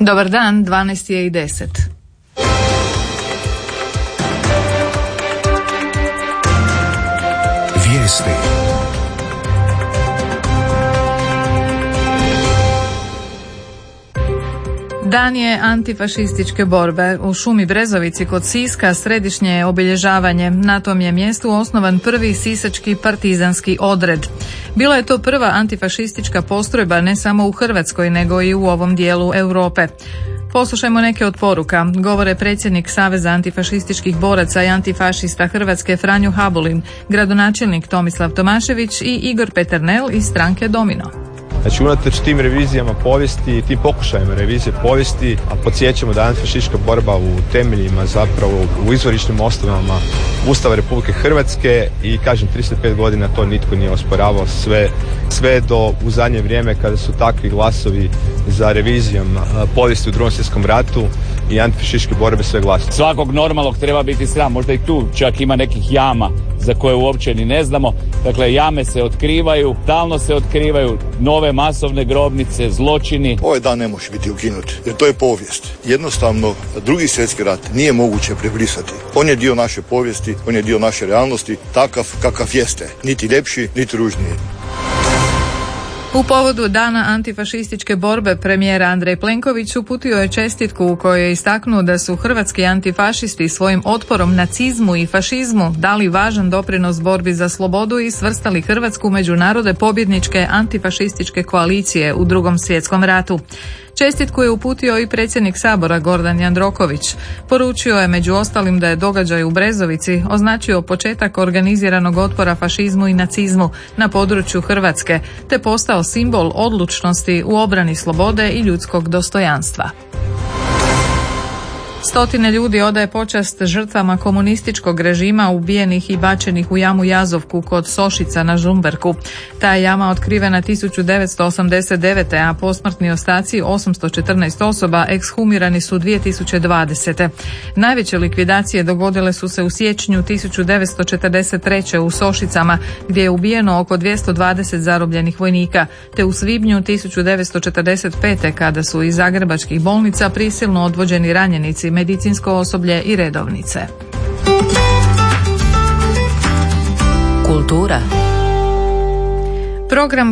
Dobar dan, 12:10. Vijesti. Dan je antifašističke borbe. U šumi Brezovici kod Siska središnje je obilježavanje. Na tom je mjestu osnovan prvi sisački partizanski odred. Bila je to prva antifašistička postrojba ne samo u Hrvatskoj nego i u ovom dijelu Europe. Poslušajmo neke od poruka. Govore predsjednik Saveza antifašističkih boraca i antifašista Hrvatske Franjo Habulin, gradonačelnik Tomislav Tomašević i Igor Peternel iz stranke Domino. Znači, unatoč tim revizijama povijesti i tim pokušajima revizije povijesti, a podsjećamo da je antifašistička borba u temeljima, zapravo u izvorišnim osnovama Ustava Republike Hrvatske i kažem 35 godina to nitko nije osporavao sve do u zadnje vrijeme kada su takvi glasovi za revizijom povijesti u Drugom svjetskom ratu i antifašističke borbe sve glasne. Svakog normalnog treba biti sram, možda i tu čak ima nekih jama za koje uopće ni ne znamo. Dakle, jame se otkrivaju, stalno se otkrivaju nove masovne grobnice, zločini. Ovaj dan ne može biti ukinut, jer to je povijest. Jednostavno, Drugi svjetski rat nije moguće prebrisati. On je dio naše povijesti, on je dio naše realnosti, takav kakav jeste. Niti ljepši, niti ružniji. U povodu Dana antifašističke borbe premijer Andrej Plenković uputio je čestitku u kojoj je istaknuo da su hrvatski antifašisti svojim otporom nacizmu i fašizmu dali važan doprinos borbi za slobodu i svrstali Hrvatsku među narode pobjedničke antifašističke koalicije u Drugom svjetskom ratu. Čestitku je uputio i predsjednik Sabora Gordan Jandroković. Poručio je među ostalim da je događaj u Brezovici označio početak organiziranog otpora fašizmu i nacizmu na području Hrvatske, te postao simbol odlučnosti u obrani slobode i ljudskog dostojanstva. Stotine ljudi odaje počast žrtvama komunističkog režima ubijenih i bačenih u jamu Jazovku kod Sošica na Žumberku. Ta je jama otkrivena 1989. a posmrtni ostaci 814 osoba ekshumirani su 2020. Najveće likvidacije dogodile su se u siječnju 1943. u Sošicama, gdje je ubijeno oko 220 zarobljenih vojnika, te u svibnju 1945. kada su iz zagrebačkih bolnica prisilno odvođeni ranjenici, medicinsko osoblje i redovnice. Kultura. Program